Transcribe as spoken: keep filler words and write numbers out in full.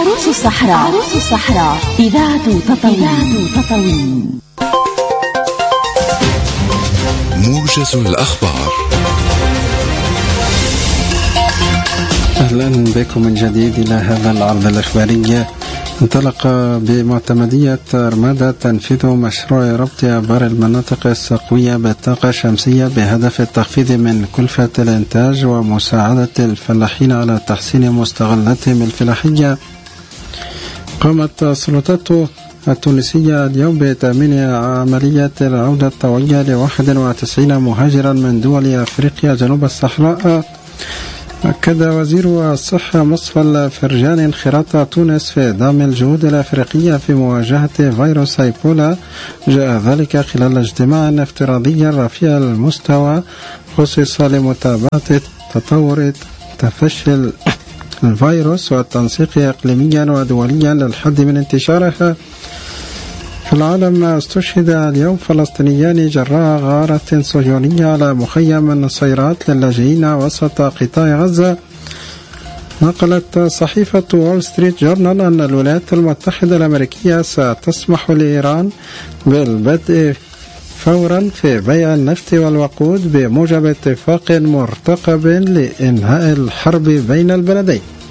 عروس الصحراء. عروس الصحراء إذاعة تطاوين. تطاوين موجز الأخبار. أهلا بكم من جديد إلى هذا العرض الإخباري. انطلق بمعتمدية أرمادة تنفيذ مشروع ربط أبار المناطق السقوية بالطاقة الشمسية بهدف التخفيض من كلفة الإنتاج ومساعدة الفلاحين على تحسين مستغلاتهم الفلاحية. قامت السلطات التونسية اليوم بتأمين عملية العودة الطوعية لواحد وتسعين مهاجرا من دول أفريقيا جنوب الصحراء. أكد وزير الصحة مصطفى الفرجاني انخراط تونس في دعم الجهود الأفريقية في مواجهة فيروس إيبولا. جاء ذلك خلال اجتماع افتراضي رفيع المستوى خصص لمتابعة تطور تفشي الفيروس والتنسيق إقليميا ودوليا للحد من انتشارها في العالم. استشهد اليوم فلسطينيان جراء غارة صهيونية على مخيم النصيرات للاجئين وسط قطاع غزة. نقلت صحيفة وول ستريت جورنال أن الولايات المتحدة الأمريكية ستسمح لإيران بالبدء فورا في بيع النفط والوقود بموجب اتفاق مرتقب لإنهاء الحرب بين البلدين.